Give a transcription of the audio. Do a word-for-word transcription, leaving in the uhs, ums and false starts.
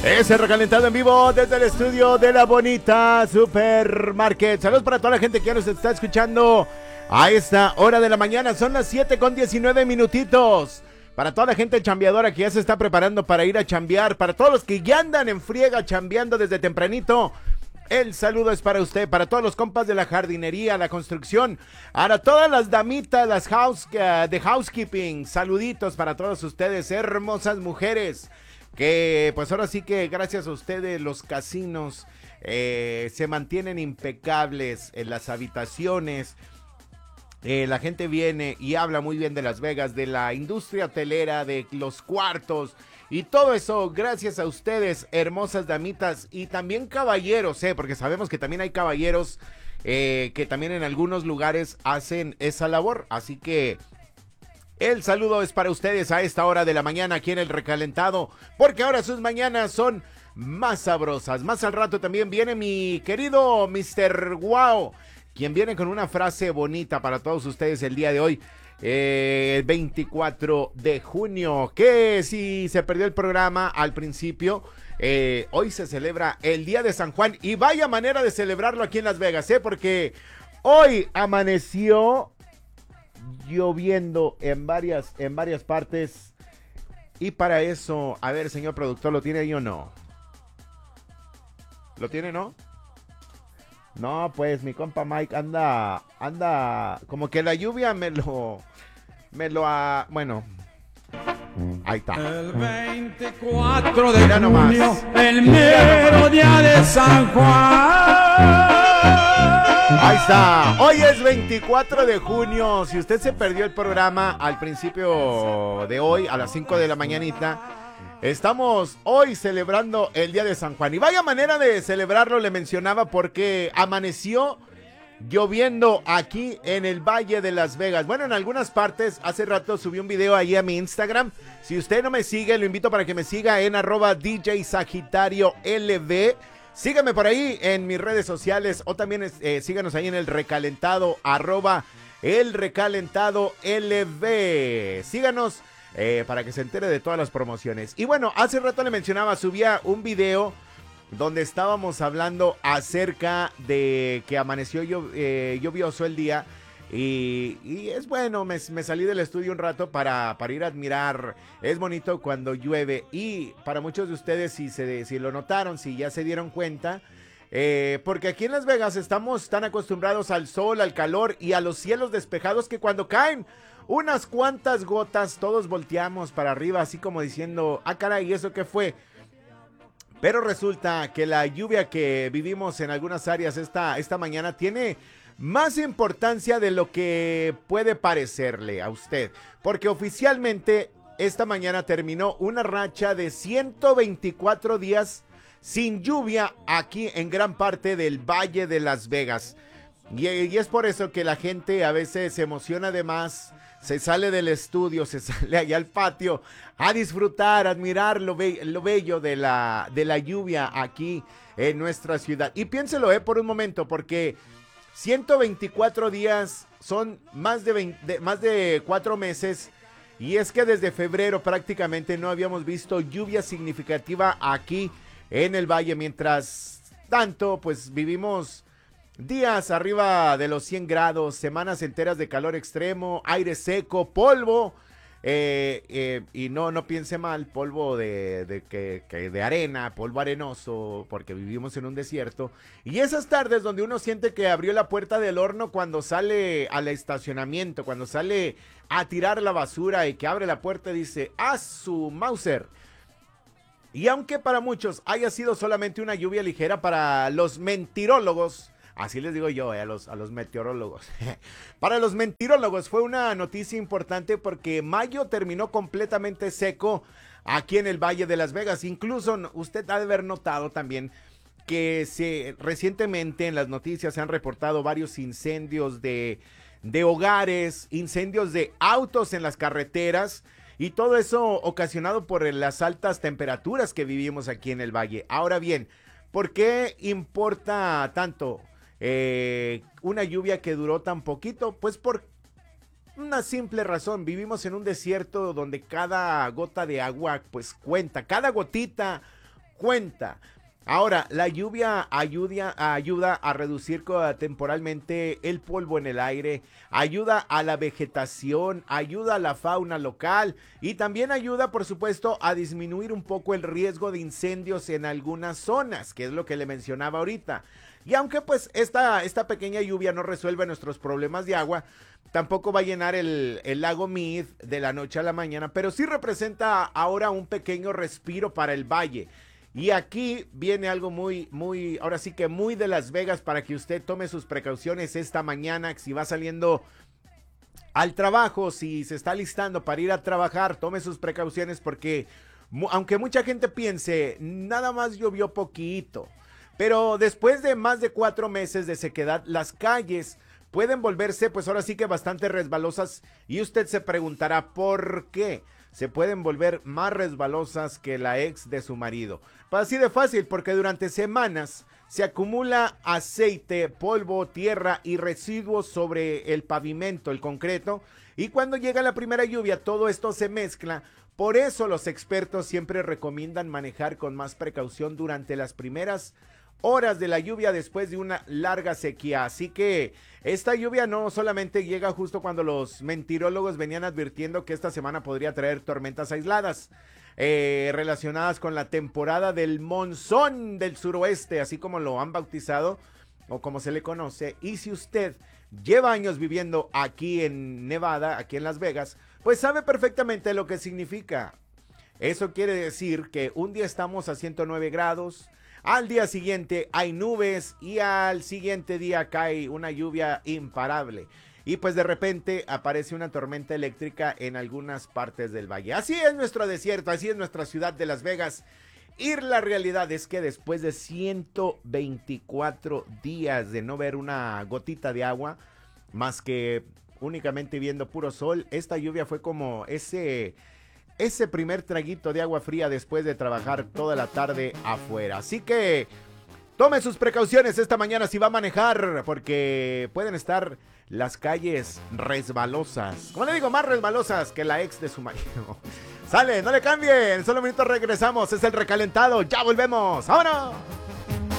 Es el recalentado en vivo desde el estudio de la bonita Supermarket. Saludos para toda la gente que ya nos está escuchando a esta hora de la mañana. Son las siete con diecinueve minutitos. Para toda la gente chambeadora que ya se está preparando para ir a chambear. Para todos los que ya andan en friega chambeando desde tempranito. El saludo es para usted, para todos los compas de la jardinería, la construcción, para todas las damitas, las house, uh, de housekeeping. Saluditos para todos ustedes, hermosas mujeres. Que pues ahora sí que gracias a ustedes los casinos eh, se mantienen impecables en las habitaciones. Eh, la gente viene y habla muy bien de Las Vegas, de la industria hotelera, de los cuartos y todo eso gracias a ustedes, hermosas damitas y también caballeros, eh, porque sabemos que también hay caballeros eh, que también en algunos lugares hacen esa labor, así que el saludo es para ustedes a esta hora de la mañana aquí en el recalentado, porque ahora sus mañanas son más sabrosas. Más al rato también viene mi querido mister Wow, quien viene con una frase bonita para todos ustedes el día de hoy, eh, veinticuatro de junio, que si se perdió el programa al principio, eh, hoy se celebra el Día de San Juan, y vaya manera de celebrarlo aquí en Las Vegas, eh, porque hoy amaneció lloviendo en varias, en varias partes, y para eso, a ver, señor productor, ¿lo tiene ahí o no? ¿Lo tiene, no? No, pues mi compa Mike anda, anda, como que la lluvia me lo, me lo ha, bueno, ahí está. El veinticuatro de Mira nomás. junio, el mero día de San Juan. Ahí está, hoy es veinticuatro de junio, si usted se perdió el programa al principio de hoy, a las cinco de la mañanita, estamos hoy celebrando el Día de San Juan, y vaya manera de celebrarlo, le mencionaba, porque amaneció lloviendo aquí en el Valle de Las Vegas. Bueno, en algunas partes, hace rato subí un video ahí a mi Instagram. Si usted no me sigue, lo invito para que me siga en arroba D J Sagitario L V. Sígame por ahí en mis redes sociales, o también eh, síganos ahí en el recalentado, arroba el recalentado L V. Síganos eh, para que se entere de todas las promociones. Y bueno, hace rato le mencionaba, subía un video donde estábamos hablando acerca de que amaneció llo- eh, lluvioso el día, y, y es bueno, me, me salí del estudio un rato para, para ir a admirar. Es bonito cuando llueve, y para muchos de ustedes, si, se, si lo notaron, si ya se dieron cuenta, eh, porque aquí en Las Vegas estamos tan acostumbrados al sol, al calor y a los cielos despejados, que cuando caen unas cuantas gotas todos volteamos para arriba, así como diciendo, ah caray, ¿y eso qué fue? Pero resulta que la lluvia que vivimos en algunas áreas esta, esta mañana tiene más importancia de lo que puede parecerle a usted, porque oficialmente esta mañana terminó una racha de ciento veinticuatro días sin lluvia aquí en gran parte del Valle de Las Vegas, y, y es por eso que la gente a veces se emociona de más, se sale del estudio, se sale allá al patio a disfrutar, a admirar lo, be- lo bello de la, de la lluvia aquí en nuestra ciudad. Y piénselo eh, por un momento, porque ciento veinticuatro días son más de, veinte, de, más de cuatro meses, y es que desde febrero prácticamente no habíamos visto lluvia significativa aquí en el valle. Mientras tanto, pues vivimos días arriba de los cien grados, semanas enteras de calor extremo, aire seco, polvo, eh, eh, y no, no piense mal, polvo de, de, que, que de arena, polvo arenoso, porque vivimos en un desierto. Y esas tardes donde uno siente que abrió la puerta del horno cuando sale al estacionamiento, cuando sale a tirar la basura, y que abre la puerta y dice, ¡ah, su Mauser! Y aunque para muchos haya sido solamente una lluvia ligera, para los mentirólogos, así les digo yo, eh, a, los, a los meteorólogos. Para los mentirólogos fue una noticia importante, porque mayo terminó completamente seco aquí en el Valle de Las Vegas. Incluso usted ha de haber notado también que se, recientemente en las noticias se han reportado varios incendios de, de hogares, incendios de autos en las carreteras, y todo eso ocasionado por las altas temperaturas que vivimos aquí en el Valle. Ahora bien, ¿por qué importa tanto Eh, una lluvia que duró tan poquito? Pues por una simple razón: vivimos en un desierto donde cada gota de agua pues cuenta, cada gotita cuenta. Ahora, la lluvia ayuda, ayuda a reducir temporalmente el polvo en el aire, ayuda a la vegetación, ayuda a la fauna local y también ayuda, por supuesto, a disminuir un poco el riesgo de incendios en algunas zonas, que es lo que le mencionaba ahorita. Y aunque pues esta, esta pequeña lluvia no resuelve nuestros problemas de agua, tampoco va a llenar el, el lago Mead de la noche a la mañana, pero sí representa ahora un pequeño respiro para el valle. Y aquí viene algo muy, muy, ahora sí que muy de Las Vegas para que usted tome sus precauciones esta mañana. Si va saliendo al trabajo, si se está listando para ir a trabajar, tome sus precauciones porque aunque mucha gente piense, nada más llovió poquito. Pero después de más de cuatro meses de sequedad, las calles pueden volverse pues ahora sí que bastante resbalosas y usted se preguntará ¿por qué? Se pueden volver más resbalosas que la ex de su marido. Pues así de fácil, porque durante semanas se acumula aceite, polvo, tierra y residuos sobre el pavimento, el concreto, y cuando llega la primera lluvia todo esto se mezcla. Por eso los expertos siempre recomiendan manejar con más precaución durante las primeras horas de la lluvia después de una larga sequía. Así que esta lluvia no solamente llega justo cuando los mentirólogos venían advirtiendo que esta semana podría traer tormentas aisladas eh, relacionadas con la temporada del monzón del suroeste, así como lo han bautizado o como se le conoce. Y si usted lleva años viviendo aquí en Nevada, aquí en Las Vegas, pues sabe perfectamente lo que significa. Eso quiere decir que un día estamos a ciento nueve grados, al día siguiente hay nubes y al siguiente día cae una lluvia imparable. Y pues de repente aparece una tormenta eléctrica en algunas partes del valle. Así es nuestro desierto, así es nuestra ciudad de Las Vegas. Y la realidad es que después de ciento veinticuatro días de no ver una gotita de agua, más que únicamente viendo puro sol, esta lluvia fue como ese... ese primer traguito de agua fría después de trabajar toda la tarde afuera. Así que tome sus precauciones esta mañana si va a manejar, porque pueden estar las calles resbalosas. Como le digo, más resbalosas que la ex de su marido. Sale, no le cambien, en solo minutos regresamos, es el recalentado, ya volvemos, ¡vámonos!